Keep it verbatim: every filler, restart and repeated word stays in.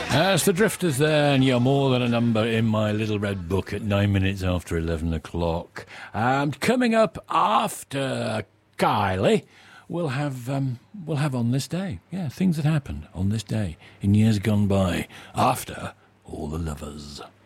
That's the Drifters there, and you're more than a number in my little red book at nine minutes after eleven o'clock. And coming up after Kylie, we'll have um, we'll have On This Day. Yeah, things that happened on this day in years gone by after All the Lovers.